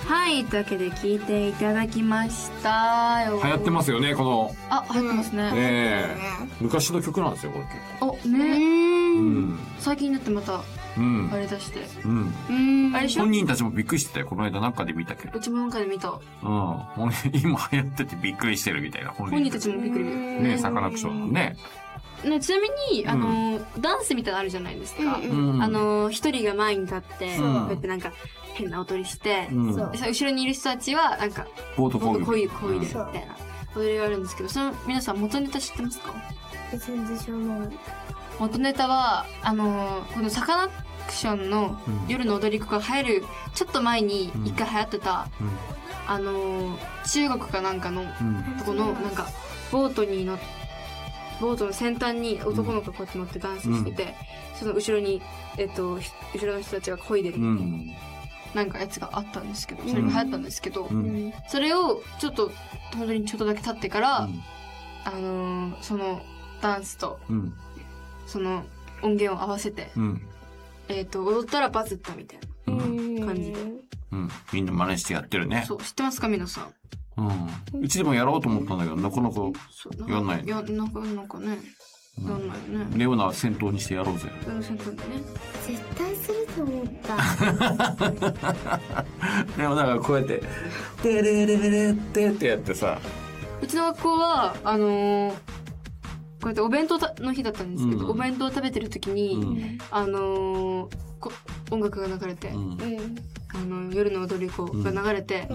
はい、というわけで聞いていただきましたよ。 流行ってますよね、この。 流行ってますね。 昔の曲なんですよ、これ結構。 最近になってまた、あれ出して。 あれでしょ？本人たちもびっくりしてたよ、この間なんかで見たけど。 うちもなんかで見た。 今流行っててびっくりしてるみたいな。 本人たちもびっくり。 ね、サカナクションのね。 ちなみに、ダンスみたいなのあるじゃないですか。一人が前に立って、こうやってなんか変な踊りして、後ろにいる人たちはなんか、 ボートこいでみたいな踊りがあるんですけど、その皆さん元ネタ知ってますか？ 全然知らない。 元ネタは、このサカナクションの夜の踊り子が流行る、ちょっと前に一回流行ってた、中国かなんかのとこの、なんか、ボートの先端に男の子がこうやって乗ってダンスしてて、その後ろに、後ろの人たちが漕いでるみたいな、なんかやつがあったんですけど、それが流行ったんですけど、それをちょっと、本当にちょっとだけ経ってから、そのダンスと、その音源を合わせて、踊ったらバズったみたいな感じで。 みんな真似してやってるね。 そう、知ってますか皆さん。 うちでもやろうと思ったんだけど、なかなかやんない。 なんかね、やんないよね。 レオナは先頭にしてやろうぜ。 先頭にね。 絶対すると思った。 レオナがこうやって、テレレレレってってやってさ。 うちの学校は、こうやってお弁当の日だったんですけど、お弁当を食べてる時に、音楽が流れて、夜の踊り子が流れて、